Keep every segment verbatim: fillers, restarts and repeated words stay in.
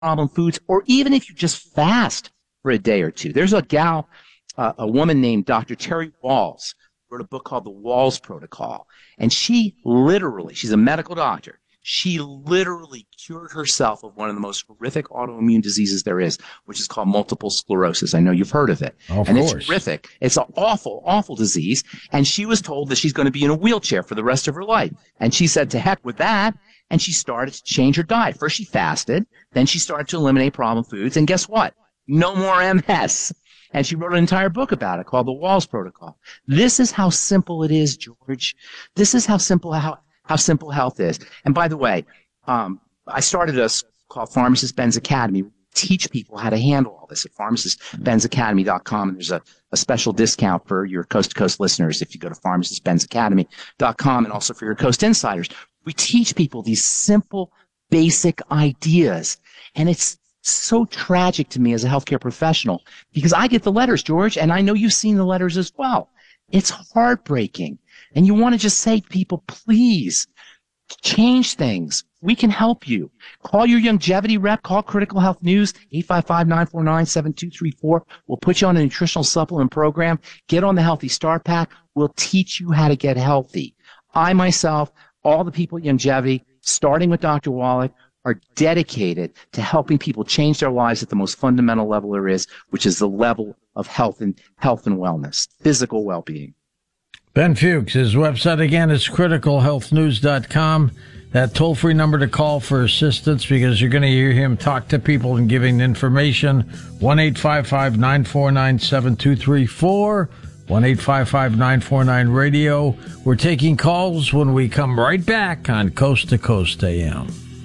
problem foods, or even if you just fast for a day or two. There's a gal, uh, a woman named Doctor Terry Walls, wrote a book called The Walls Protocol. And she literally, she's a medical doctor. She literally cured herself of one of the most horrific autoimmune diseases there is, which is called multiple sclerosis. I know you've heard of it. Of and course. It's horrific. It's an awful, awful disease. And she was told that she's going to be in a wheelchair for the rest of her life. And she said, to heck with that. And she started to change her diet. First, she fasted. Then she started to eliminate problem foods. And guess what? No more M S. And she wrote an entire book about it called The Walls Protocol. This is how simple it is, George. This is how simple how, how simple health is. And by the way, um, I started a school called Pharmacist Ben's Academy. Teach people how to handle all this at pharmacist ben's academy dot com. And there's a, a special discount for your Coast to Coast listeners if you go to pharmacist ben's academy dot com, and also for your Coast Insiders. We teach people these simple, basic ideas. And it's so tragic to me as a healthcare professional because I get the letters, George, and I know you've seen the letters as well. It's heartbreaking. And you want to just say to people, please change things. We can help you. Call your longevity rep. Call Critical Health News, eight five five, nine four nine, seven two three four. We'll put you on a nutritional supplement program. Get on the Healthy Start Pack. We'll teach you how to get healthy. I myself, all the people at Longevity, starting with Doctor Wallach, are dedicated to helping people change their lives at the most fundamental level there is, which is the level of health and health and wellness, physical well-being. Ben Fuchs, his website again is critical health news dot com. That toll-free number to call for assistance, because you're going to hear him talk to people and giving information. one eight five five, nine four nine, seven two three four. one eight five five, nine four nine, radio. We're taking calls when we come right back on Coast to Coast A M.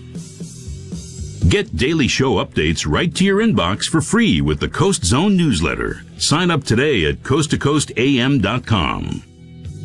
Get daily show updates right to your inbox for free with the Coast Zone newsletter. Sign up today at coast to coast a m dot com.